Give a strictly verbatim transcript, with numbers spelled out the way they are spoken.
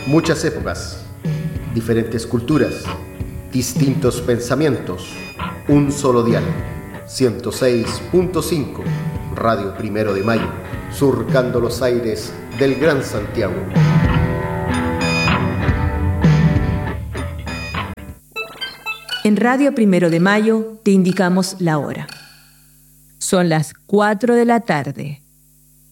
Muchas épocas, diferentes culturas, distintos pensamientos, un solo dial. ciento seis punto cinco, Radio Primero de Mayo, surcando los aires del Gran Santiago. En Radio Primero de Mayo te indicamos la hora. Son las cuatro de la tarde.